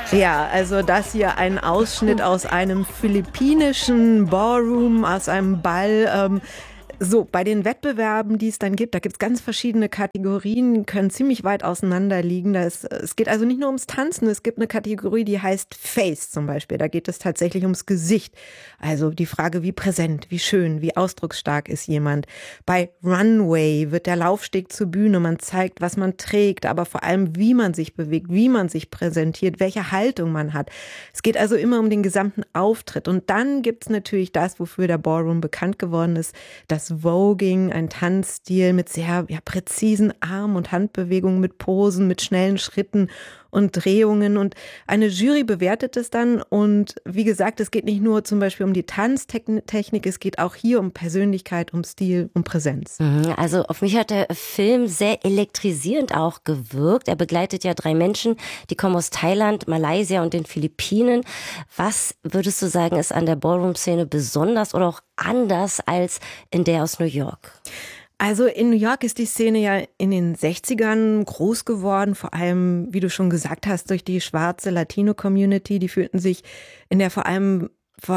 Ja, also das hier ein Ausschnitt aus einem philippinischen Ballroom, aus einem Ball. So, bei den Wettbewerben, die es dann gibt, da gibt es ganz verschiedene Kategorien, können ziemlich weit auseinander liegen. Es geht also nicht nur ums Tanzen, es gibt eine Kategorie, die heißt Face zum Beispiel. Da geht es tatsächlich ums Gesicht. Also die Frage, wie präsent, wie schön, wie ausdrucksstark ist jemand. Bei Runway wird der Laufsteg zur Bühne. Man zeigt, was man trägt, aber vor allem, wie man sich bewegt, wie man sich präsentiert, welche Haltung man hat. Es geht also immer um den gesamten Auftritt. Und dann gibt es natürlich das, wofür der Ballroom bekannt geworden ist, das Voguing, ein Tanzstil mit sehr präzisen Arm- und Handbewegungen, mit Posen, mit schnellen Schritten und Drehungen. Und eine Jury bewertet es dann. Und wie gesagt, es geht nicht nur zum Beispiel um die Tanztechnik, es geht auch hier um Persönlichkeit, um Stil, um Präsenz. Also auf mich hat der Film sehr elektrisierend auch gewirkt. Er begleitet ja 3 Menschen, die kommen aus Thailand, Malaysia und den Philippinen. Was würdest du sagen, ist an der Ballroom-Szene besonders oder auch anders als in der aus New York? Also in New York ist die Szene ja in den 60ern groß geworden, vor allem, wie du schon gesagt hast, durch die schwarze Latino-Community. Die fühlten sich in der vor allem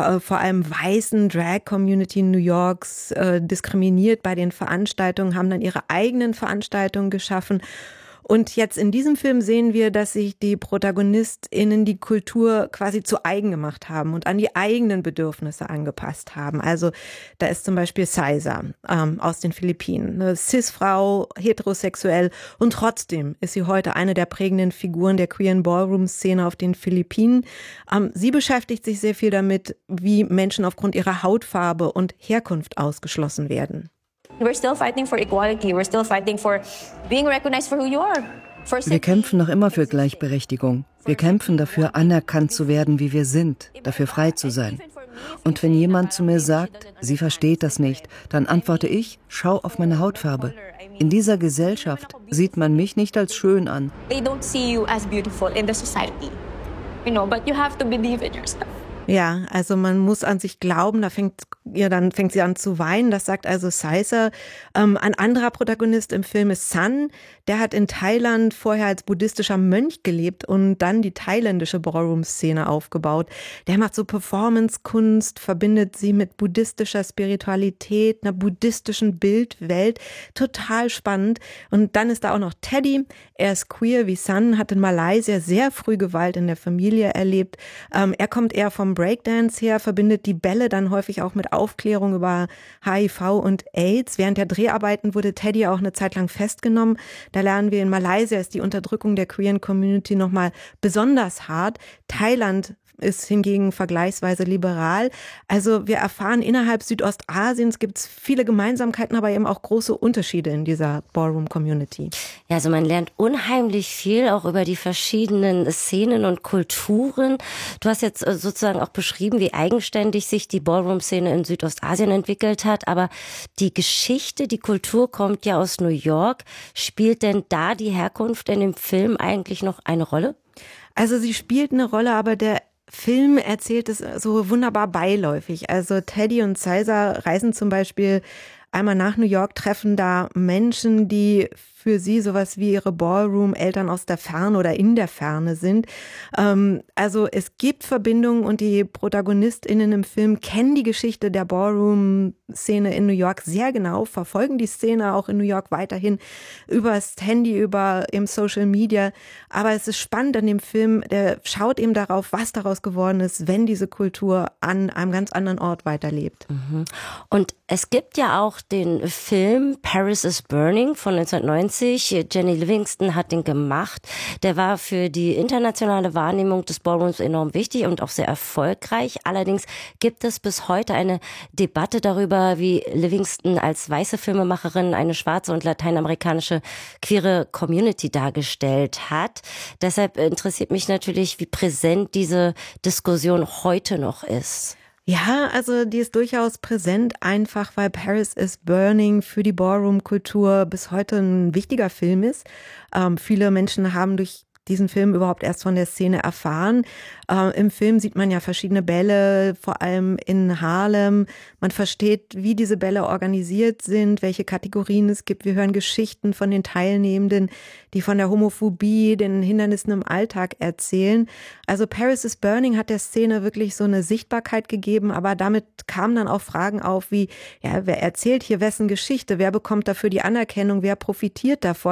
weißen Drag-Community New Yorks diskriminiert bei den Veranstaltungen, haben dann ihre eigenen Veranstaltungen geschaffen. Und jetzt in diesem Film sehen wir, dass sich die ProtagonistInnen die Kultur quasi zu eigen gemacht haben und an die eigenen Bedürfnisse angepasst haben. Also da ist zum Beispiel Saiza aus den Philippinen, eine Cis-Frau, heterosexuell, und trotzdem ist sie heute eine der prägenden Figuren der queeren Ballroom-Szene auf den Philippinen. Sie beschäftigt sich sehr viel damit, wie Menschen aufgrund ihrer Hautfarbe und Herkunft ausgeschlossen werden. We're still fighting for equality. We're still fighting for being recognized for who you are. Wir kämpfen noch immer für Gleichberechtigung. Wir kämpfen dafür, anerkannt zu werden, wie wir sind, dafür frei zu sein. Und wenn jemand zu mir sagt, sie versteht das nicht, dann antworte ich, schau auf meine Hautfarbe. In dieser Gesellschaft sieht man mich nicht als schön an. They don't see you as beautiful in the society. But you have to believe in yourself. Ja, also man muss an sich glauben, da fängt sie an zu weinen. Das sagt also Saiza. Ein anderer Protagonist im Film ist Sun. Der hat in Thailand vorher als buddhistischer Mönch gelebt und dann die thailändische Ballroom-Szene aufgebaut. Der macht so Performance-Kunst, verbindet sie mit buddhistischer Spiritualität, einer buddhistischen Bildwelt. Total spannend. Und dann ist da auch noch Teddy. Er ist queer wie Sun, hat in Malaysia sehr früh Gewalt in der Familie erlebt. Er kommt eher vom Breakdance her, verbindet die Bälle dann häufig auch mit Aufklärung über HIV und AIDS. Während der Dreharbeiten wurde Teddy auch eine Zeit lang festgenommen. Da lernen wir, in Malaysia ist die Unterdrückung der queeren Community nochmal besonders hart. Thailand ist hingegen vergleichsweise liberal. Also wir erfahren, innerhalb Südostasiens gibt es viele Gemeinsamkeiten, aber eben auch große Unterschiede in dieser Ballroom-Community. Ja, also man lernt unheimlich viel auch über die verschiedenen Szenen und Kulturen. Du hast jetzt sozusagen auch beschrieben, wie eigenständig sich die Ballroom-Szene in Südostasien entwickelt hat, aber die Geschichte, die Kultur kommt ja aus New York. Spielt denn da die Herkunft in dem Film eigentlich noch eine Rolle? Also sie spielt eine Rolle, aber der Film erzählt es so wunderbar beiläufig. Also Teddy und Saiza reisen zum Beispiel einmal nach New York, treffen da Menschen, die für sie sowas wie ihre Ballroom-Eltern aus der Ferne oder in der Ferne sind. Also es gibt Verbindungen und die ProtagonistInnen im Film kennen die Geschichte der Ballroom-Szene in New York sehr genau, verfolgen die Szene auch in New York weiterhin übers Handy, über im Social Media. Aber es ist spannend an dem Film, der schaut eben darauf, was daraus geworden ist, wenn diese Kultur an einem ganz anderen Ort weiterlebt. Und es gibt ja auch den Film Paris is Burning von 1990. Jenny Livingston hat den gemacht. Der war für die internationale Wahrnehmung des Ballrooms enorm wichtig und auch sehr erfolgreich. Allerdings gibt es bis heute eine Debatte darüber, wie Livingston als weiße Filmemacherin eine schwarze und lateinamerikanische queere Community dargestellt hat. Deshalb interessiert mich natürlich, wie präsent diese Diskussion heute noch ist. Ja, also die ist durchaus präsent, einfach weil Paris is Burning für die Ballroom-Kultur bis heute ein wichtiger Film ist. Viele Menschen haben durch diesen Film überhaupt erst von der Szene erfahren. Im Film sieht man ja verschiedene Bälle, vor allem in Harlem. Man versteht, wie diese Bälle organisiert sind, welche Kategorien es gibt. Wir hören Geschichten von den Teilnehmenden, die von der Homophobie, den Hindernissen im Alltag erzählen. Also Paris is Burning hat der Szene wirklich so eine Sichtbarkeit gegeben, aber damit kamen dann auch Fragen auf wie, ja, wer erzählt hier wessen Geschichte? Wer bekommt dafür die Anerkennung? Wer profitiert davon?